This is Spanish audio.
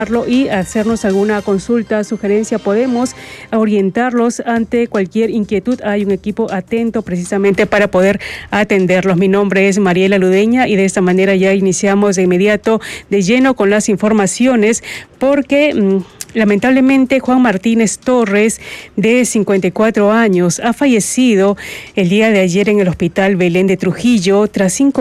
y hacernos alguna consulta, sugerencia, podemos orientarlos ante cualquier inquietud. Hay un equipo atento precisamente para poder atenderlos. Mi nombre es Mariela Ludeña y de esta manera ya iniciamos de inmediato de lleno con las informaciones porque lamentablemente Juan Martínez Torres, de 54 años, ha fallecido el día de ayer en el Hospital Belén de Trujillo tras 5